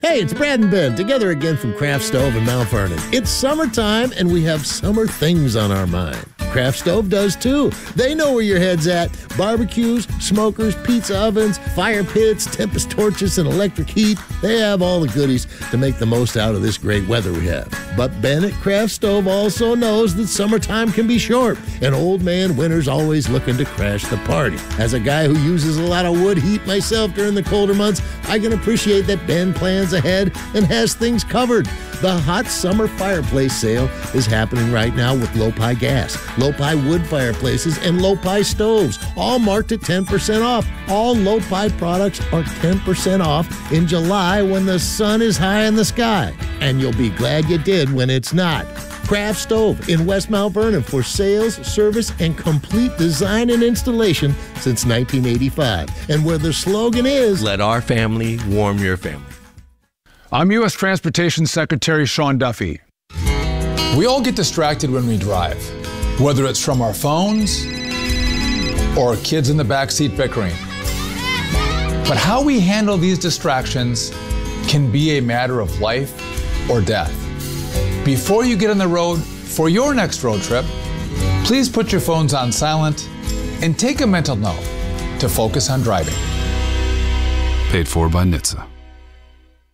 Hey, it's Brad and Ben, together again from Craft Stove in Mount Vernon. It's summertime, and we have summer things on our mind. Craft Stove does too. They know where your head's at. Barbecues, smokers, pizza ovens, fire pits, Tempest torches, and electric heat. They have all the goodies to make the most out of this great weather we have. But Ben at Craft Stove also knows that summertime can be short, and old man winter's always looking to crash the party. As a guy who uses a lot of wood heat myself during the colder months, I can appreciate that Ben plans ahead and has things covered. The hot summer fireplace sale is happening right now with Lopi Gas, Lopi wood fireplaces, and Lopi stoves, all marked at 10% off. All Lopi products are 10% off in July when the sun is high in the sky. And you'll be glad you did when it's not. Craft Stove in West Mount Vernon for sales, service, and complete design and installation since 1985. And where the slogan is, let our family warm your family. I'm U.S. Transportation Secretary Sean Duffy. We all get distracted when we drive, whether it's from our phones or kids in the backseat bickering. But how we handle these distractions can be a matter of life or death. Before you get on the road for your next road trip, please put your phones on silent and take a mental note to focus on driving. Paid for by NHTSA.